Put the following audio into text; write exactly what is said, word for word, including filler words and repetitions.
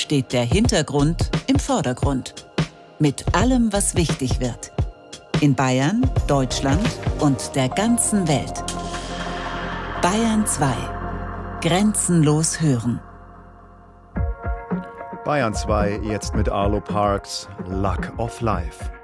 steht der Hintergrund im Vordergrund. Mit allem, was wichtig wird. In Bayern, Deutschland und der ganzen Welt. Bayern zwei. Grenzenlos hören. Bayern zwei, jetzt mit Arlo Parks, Luck of Life.